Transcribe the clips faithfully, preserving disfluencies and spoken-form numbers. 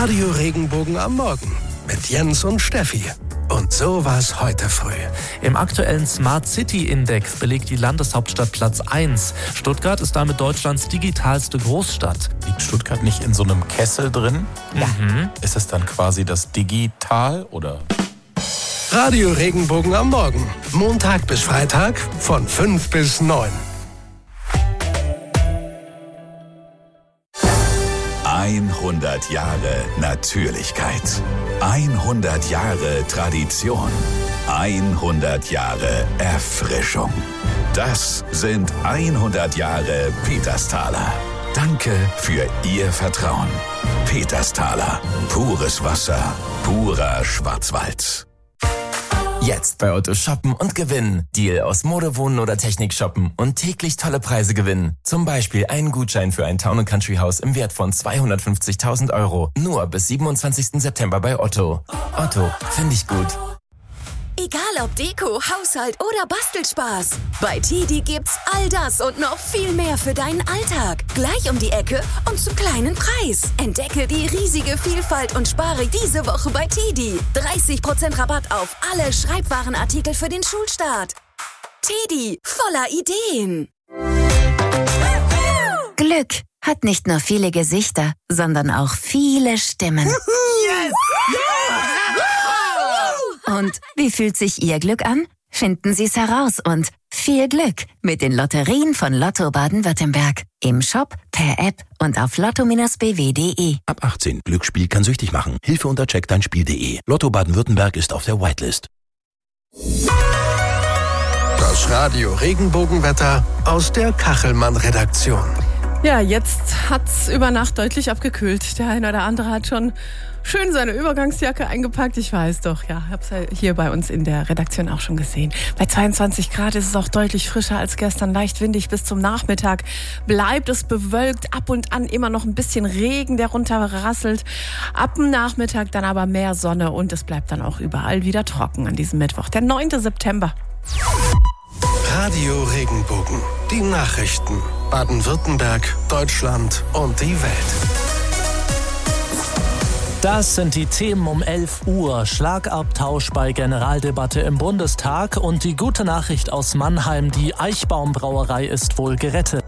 Radio Regenbogen am Morgen mit Jens und Steffi. Und so war's heute früh. Im aktuellen Smart City Index belegt die Landeshauptstadt Platz eins. Stuttgart ist damit Deutschlands digitalste Großstadt. Liegt Stuttgart nicht in so einem Kessel drin? Ja. Mhm. Ist es dann quasi das Digital oder? Radio Regenbogen am Morgen. Montag bis Freitag von fünf bis neun. hundert Jahre Natürlichkeit. hundert Jahre Tradition. hundert Jahre Erfrischung. Das sind hundert Jahre Petersthaler. Danke für Ihr Vertrauen. Petersthaler. Pures Wasser. Purer Schwarzwald. Jetzt bei Otto shoppen und gewinnen. Deal aus Mode, Wohnen oder Technik shoppen und täglich tolle Preise gewinnen. Zum Beispiel einen Gutschein für ein Town and Country Haus im Wert von zweihundertfünfzigtausend Euro. Nur bis siebenundzwanzigsten September bei Otto. Otto, finde ich gut. Egal ob Deko, Haushalt oder Bastelspaß. Bei Tedi gibt's all das und noch viel mehr für deinen Alltag. Gleich um die Ecke und zum kleinen Preis. Entdecke die riesige Vielfalt und spare diese Woche bei Tedi. dreißig Prozent Rabatt auf alle Schreibwarenartikel für den Schulstart. Tedi, voller Ideen. Glück hat nicht nur viele Gesichter, sondern auch viele Stimmen. Yes! Und wie fühlt sich Ihr Glück an? Finden Sie es heraus und viel Glück mit den Lotterien von Lotto Baden-Württemberg. Im Shop, per App und auf lotto b w punkt de. Ab achtzehn. Glücksspiel kann süchtig machen. Hilfe unter check dein spiel punkt de. Lotto Baden-Württemberg ist auf der Whitelist. Das Radio Regenbogenwetter aus der Kachelmann-Redaktion. Ja, jetzt hat's über Nacht deutlich abgekühlt. Der eine oder andere hat schon schön seine Übergangsjacke eingepackt. Ich weiß doch, ja, hab's ja hier bei uns in der Redaktion auch schon gesehen. Bei zweiundzwanzig Grad ist es auch deutlich frischer als gestern, leicht windig bis zum Nachmittag. Bleibt es bewölkt, ab und an immer noch ein bisschen Regen, der runterrasselt. Ab dem Nachmittag dann aber mehr Sonne und es bleibt dann auch überall wieder trocken an diesem Mittwoch, der neunten September. Radio Regenbogen. Die Nachrichten. Baden-Württemberg, Deutschland und die Welt. Das sind die Themen um elf Uhr. Schlagabtausch bei Generaldebatte im Bundestag und die gute Nachricht aus Mannheim, die Eichbaum-Brauerei ist wohl gerettet.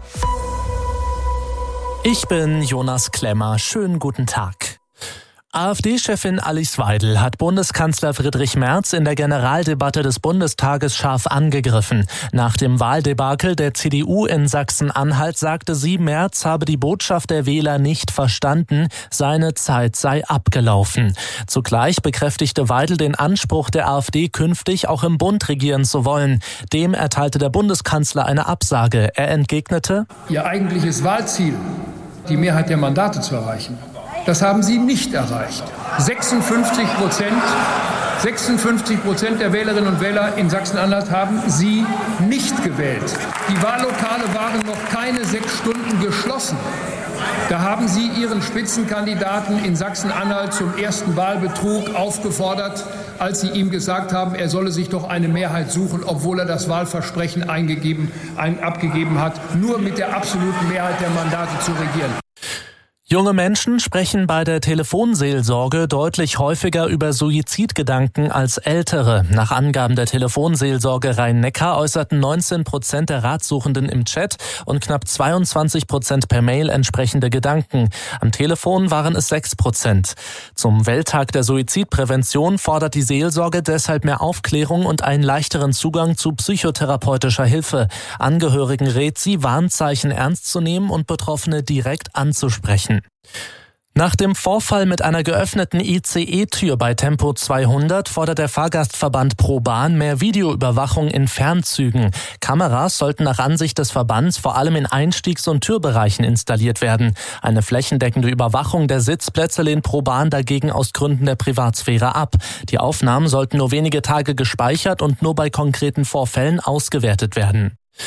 Ich bin Jonas Klemmer. Schönen guten Tag. AfD-Chefin Alice Weidel hat Bundeskanzler Friedrich Merz in der Generaldebatte des Bundestages scharf angegriffen. Nach dem Wahldebakel der C D U in Sachsen-Anhalt sagte sie, Merz habe die Botschaft der Wähler nicht verstanden, seine Zeit sei abgelaufen. Zugleich bekräftigte Weidel den Anspruch der AfD, künftig auch im Bund regieren zu wollen. Dem erteilte der Bundeskanzler eine Absage. Er entgegnete: Ihr eigentliches Wahlziel, die Mehrheit der Mandate zu erreichen, das haben Sie nicht erreicht. sechsundfünfzig Prozent, sechsundfünfzig Prozent der Wählerinnen und Wähler in Sachsen-Anhalt haben Sie nicht gewählt. Die Wahllokale waren noch keine sechs Stunden geschlossen. Da haben Sie Ihren Spitzenkandidaten in Sachsen-Anhalt zum ersten Wahlbetrug aufgefordert, als Sie ihm gesagt haben, er solle sich doch eine Mehrheit suchen, obwohl er das Wahlversprechen eingegeben, ein, abgegeben hat, nur mit der absoluten Mehrheit der Mandate zu regieren. Junge Menschen sprechen bei der Telefonseelsorge deutlich häufiger über Suizidgedanken als Ältere. Nach Angaben der Telefonseelsorge Rhein-Neckar äußerten neunzehn Prozent der Ratsuchenden im Chat und knapp zweiundzwanzig Prozent per Mail entsprechende Gedanken. Am Telefon waren es sechs Prozent. Zum Welttag der Suizidprävention fordert die Seelsorge deshalb mehr Aufklärung und einen leichteren Zugang zu psychotherapeutischer Hilfe. Angehörigen rät sie, Warnzeichen ernst zu nehmen und Betroffene direkt anzusprechen. Nach dem Vorfall mit einer geöffneten I C E-Tür bei Tempo zweihundert fordert der Fahrgastverband ProBahn mehr Videoüberwachung in Fernzügen. Kameras sollten nach Ansicht des Verbands vor allem in Einstiegs- und Türbereichen installiert werden. Eine flächendeckende Überwachung der Sitzplätze lehnt ProBahn dagegen aus Gründen der Privatsphäre ab. Die Aufnahmen sollten nur wenige Tage gespeichert und nur bei konkreten Vorfällen ausgewertet werden.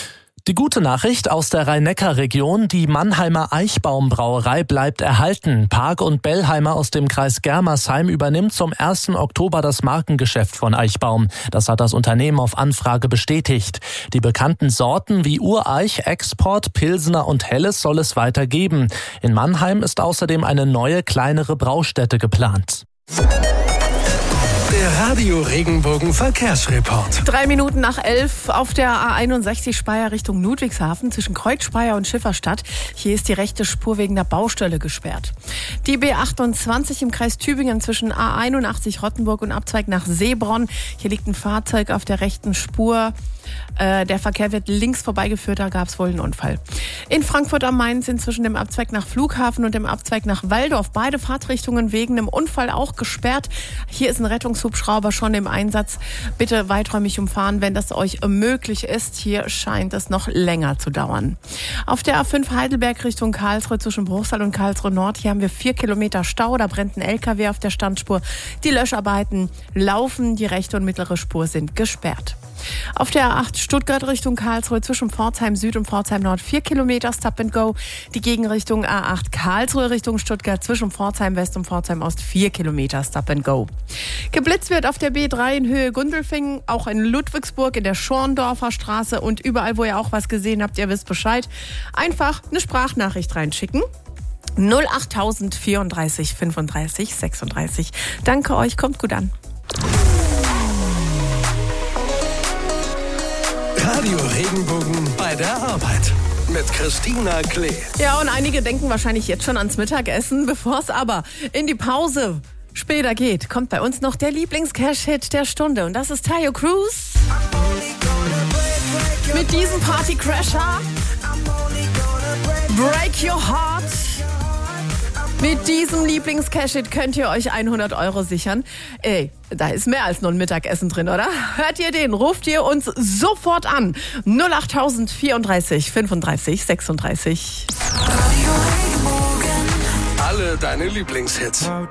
Die gute Nachricht aus der Rhein-Neckar-Region, die Mannheimer Eichbaum-Brauerei bleibt erhalten. Park und Bellheimer aus dem Kreis Germersheim übernimmt zum ersten Oktober das Markengeschäft von Eichbaum. Das hat das Unternehmen auf Anfrage bestätigt. Die bekannten Sorten wie Ureich, Export, Pilsener und Helles soll es weiter geben. In Mannheim ist außerdem eine neue, kleinere Braustätte geplant. Der Radio Regenbogen Verkehrsreport. Drei Minuten nach elf auf der A einundsechzig Speyer Richtung Ludwigshafen zwischen Kreuzspeyer und Schifferstadt. Hier ist die rechte Spur wegen der Baustelle gesperrt. Die B achtundzwanzig im Kreis Tübingen zwischen A einundachtzig Rottenburg und Abzweig nach Seebronn. Hier liegt ein Fahrzeug auf der rechten Spur. Äh, der Verkehr wird links vorbeigeführt, da gab es wohl einen Unfall. In Frankfurt am Main sind zwischen dem Abzweig nach Flughafen und dem Abzweig nach Walldorf beide Fahrtrichtungen wegen einem Unfall auch gesperrt. Hier ist ein Rettungshubschrauber schon im Einsatz. Bitte weiträumig umfahren, wenn das euch möglich ist. Hier scheint es noch länger zu dauern. Auf der A fünf Heidelberg Richtung Karlsruhe zwischen Bruchsal und Karlsruhe Nord. Hier haben wir vier Kilometer Stau. Da brennt ein L K W auf der Standspur. Die Löscharbeiten laufen. Die rechte und mittlere Spur sind gesperrt. Auf der A acht Stuttgart Richtung Karlsruhe zwischen Pforzheim Süd und Pforzheim Nord vier Kilometer Stop and Go. Die Gegenrichtung A acht Karlsruhe Richtung Stuttgart zwischen Pforzheim West und Pforzheim Ost vier Kilometer Stop and Go. Geblitzt wird auf der B drei in Höhe Gundelfingen, auch in Ludwigsburg in der Schorndorfer Straße und überall, wo ihr auch was gesehen habt, ihr wisst Bescheid. Einfach eine Sprachnachricht reinschicken. null acht vierunddreißig fünfunddreißig sechsunddreißig. Danke euch, kommt gut an. Radio Regenbogen bei der Arbeit mit Christina Klee. Ja, und einige denken wahrscheinlich jetzt schon ans Mittagessen. Bevor es aber in die Pause später geht, kommt bei uns noch der Lieblings-Cash-Hit der Stunde. Und das ist Taio Cruz mit diesem Party-Crasher. Break Your Heart. Mit diesem Lieblings-Cash-Hit könnt ihr euch hundert Euro sichern. Ey, da ist mehr als nur ein Mittagessen drin, oder? Hört ihr den? Ruft ihr uns sofort an. null acht vierunddreißig fünfunddreißig sechsunddreißig. Alle deine Lieblingshits.